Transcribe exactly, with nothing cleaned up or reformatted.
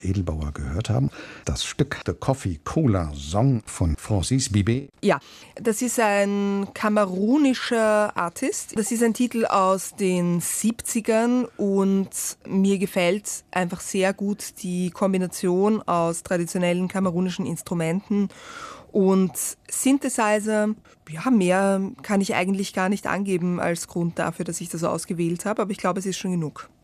Edelbauer gehört haben. Das Stück The Coffee Cola Song von Francis Bibé. Ja, das ist ein kamerunischer Artist. Das ist ein Titel aus den siebzigern und mir gefällt einfach sehr gut die Kombination aus traditionellen kamerunischen Instrumenten und Synthesizer. Ja, mehr kann ich eigentlich gar nicht angeben als Grund dafür, dass ich das ausgewählt habe, aber ich glaube, es ist schon genug.